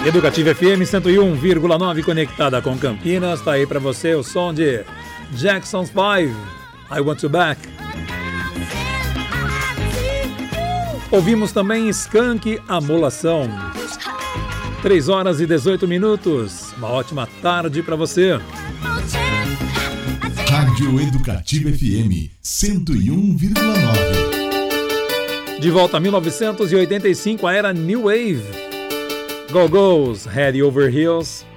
Educativa FM 101,9 conectada com Campinas. Tá aí pra você o som de Jackson 5, I Want You Back. Ouvimos também Skank, Amolação. 3 horas e 18 minutos. Uma ótima tarde pra você. Rádio Educativa FM 101,9. De volta a 1985, a era New Wave. Go-Go's, Head Over Heels.